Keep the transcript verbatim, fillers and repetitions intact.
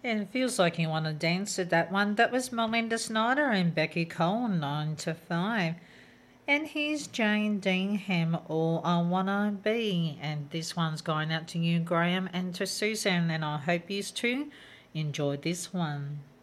And it feels like you want to dance to that one. That was Melinda Snyder and Becky Cole, nine to five. And here's Jane Dingham, All I Wanna Be. And this one's going out to you, Graham, and to Susan. And I hope you too enjoyed this one.